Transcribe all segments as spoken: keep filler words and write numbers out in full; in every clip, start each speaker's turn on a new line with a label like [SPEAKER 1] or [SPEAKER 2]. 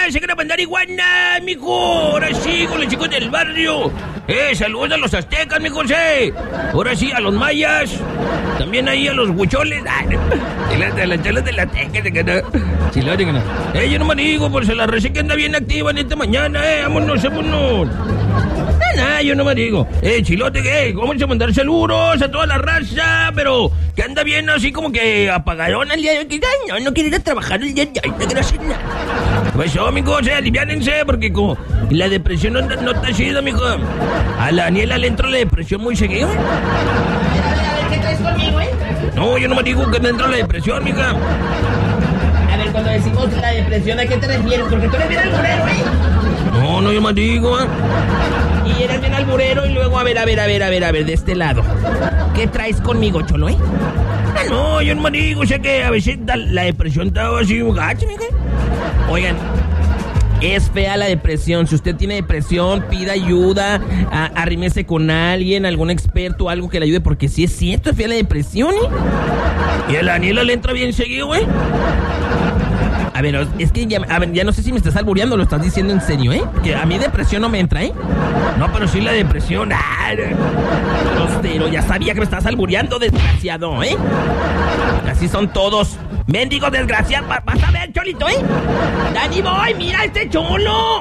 [SPEAKER 1] se quiere mandar iguana, mijo. Ahora sí, con los chicos del barrio. Eh, saludos a los aztecas, mi José. Ahora sí, a los mayas. También ahí a los huicholes. Y las de las chalas de la teca. Si lo digan. Eh, yo no me digo, por si la receta que anda bien activa en esta mañana, eh. Vámonos, vámonos. Nada, yo no me digo. Eh, Chilote, ¿qué? Vamos a mandar saludos a toda la raza, pero que anda bien así como que apagadón el día de hoy. No, no quiere ir a trabajar el día de hoy, no quiero hacer nada. Pues, oh, mijo, o sea, aliviánense, porque como la depresión no, no está chida, mijo. A la Daniela le entra la depresión muy seguido.
[SPEAKER 2] A ver, a ver, a ver, ¿qué traes conmigo, eh?
[SPEAKER 1] No, yo no me digo que me entra la depresión, mija.
[SPEAKER 2] A ver, cuando decimos la depresión, ¿a qué te refieres? Porque tú eres bien alburero, ¿eh?
[SPEAKER 1] No, no, yo me digo, ¿eh?
[SPEAKER 2] Y eres bien alburero y luego, a ver, a ver, a ver, a ver, a ver, de este lado. ¿Qué traes conmigo, Cholo, eh?
[SPEAKER 1] Ah, no, yo no me digo, o sea que a veces la, la depresión está así gacha, mija.
[SPEAKER 2] Oigan, es fea la depresión. Si usted tiene depresión, pida ayuda, a, arrímese con alguien, algún experto, algo que le ayude, porque sí es cierto, es fea la depresión, ¿eh?
[SPEAKER 1] Y a la Daniela le entra bien seguido, güey.
[SPEAKER 2] A ver, es que ya, a ver, ya no sé si me estás albureando o lo estás diciendo en serio, ¿eh? Que a mí depresión no me entra, ¿eh?
[SPEAKER 1] No, pero sí la depresión. Ah,
[SPEAKER 2] grosero, ya sabía que me estás albureando, desgraciado, ¿eh? Así son todos. Mendigos desgraciados. Vas a ver, Cholito, ¿eh? Dani Boy, mira este cholo.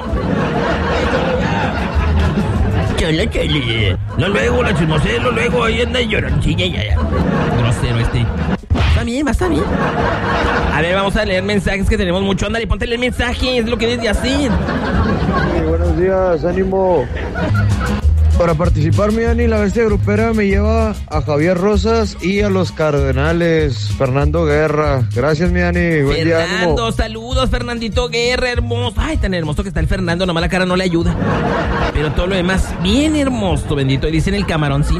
[SPEAKER 1] Cholo, cholo. No luego, la chismoselo, luego ahí anda lloroncilla ya, ya.
[SPEAKER 2] Grosero este. Está bien, va, está bien. A ver, vamos a leer mensajes que tenemos mucho. Ándale, ponte el mensaje, es lo que debes de hacer.
[SPEAKER 3] Sí, buenos días, ánimo. Para participar, mi Dani, la bestia grupera me lleva a Javier Rosas y a los Cardenales. Fernando Guerra. Gracias, mi Dani. Buen día, ánimo.
[SPEAKER 2] Fernando, saludos, Fernandito Guerra, hermoso. Ay, tan hermoso que está el Fernando, nomás la cara no le ayuda. Pero todo lo demás, bien hermoso, bendito. Y dicen el camarón, ¿sí?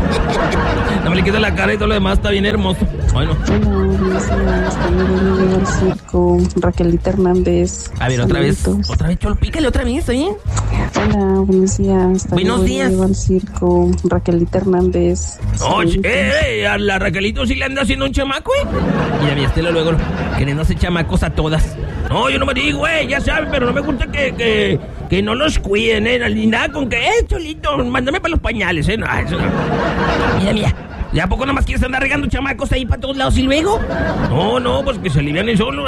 [SPEAKER 1] No me le quita la cara y todo lo demás está bien hermoso. Bueno.
[SPEAKER 4] Hola, buenos días. También al circo. Raquelita Hernández.
[SPEAKER 2] A ver, otra vez. Otra vez, Cholo, pícale otra vez, ¿está bien?
[SPEAKER 4] Hola, buenos días.
[SPEAKER 2] Buenos días.
[SPEAKER 4] Al circo. Raquelita Hernández.
[SPEAKER 1] Oh, eh, eh, a la Raquelito sí le anda haciendo un chamaco, eh.
[SPEAKER 2] Mira, mi Estela luego queriendo hacer chamacos a todas.
[SPEAKER 1] No, yo no me digo, eh, ya saben, pero no me gusta que, que, que no los cuiden, eh, ni nada con que, eh, Cholito, mándame para los pañales, eh. No, eso no.
[SPEAKER 2] Mira, mira. ¿Ya a poco nomás quieres andar regando chamacos ahí para todos lados y luego?
[SPEAKER 1] No, no, pues que se alivianen solo.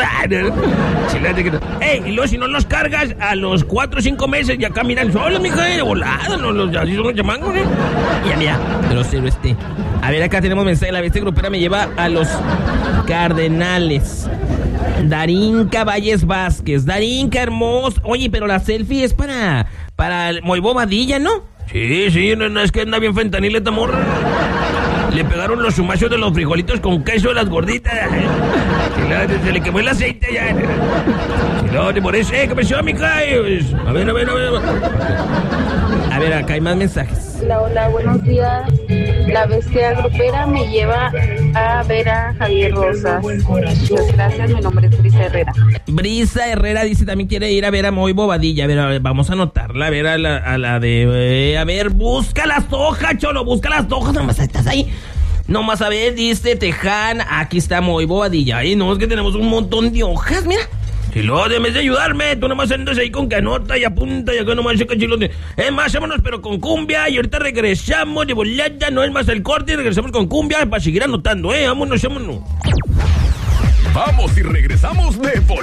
[SPEAKER 1] Ey, y luego si no los cargas a los cuatro o cinco meses ya caminan solos, mija, de volada, no, los, así son los chamacos, eh.
[SPEAKER 2] Mira, mira, grosero este. A ver, acá tenemos mensaje, la bestia grupera me lleva a los Cardenales. Darinka Valles Vázquez, Darinka hermoso. Oye, pero la selfie es para, para Moy Bobadilla, ¿no?
[SPEAKER 1] Sí, sí, no, no, es que anda bien fentanil esta morra. Le pegaron los zumachos de los frijolitos con queso de las gorditas. Se le quemó el aceite ya. Si no, por eso, eh, ¿qué pasó, mica? A ver, a ver, a ver.
[SPEAKER 2] A ver, acá hay más mensajes.
[SPEAKER 4] Hola, hola, buenos días. La bestia grupera me lleva a ver a Javier Rosas. Muchas gracias, mi nombre es Brisa Herrera.
[SPEAKER 2] Brisa Herrera dice también quiere ir a ver a Moy Bobadilla. A ver, a ver, vamos a anotarla, a ver a la, a la de... Eh, a ver, busca las hojas, Cholo, busca las hojas, nomás estás ahí. Nomás a ver, dice Teján, aquí está Moy Bobadilla. Ay, no, es que tenemos un montón de hojas, mira.
[SPEAKER 1] Si lo debes de ayudarme, tú nomás andas ahí con canota y apunta y acá nomás se cachilote. Es más, vámonos pero con cumbia y ahorita regresamos de volada, no es más el corte y regresamos con cumbia para seguir anotando, eh, vámonos, vámonos.
[SPEAKER 5] Vamos y regresamos de volada.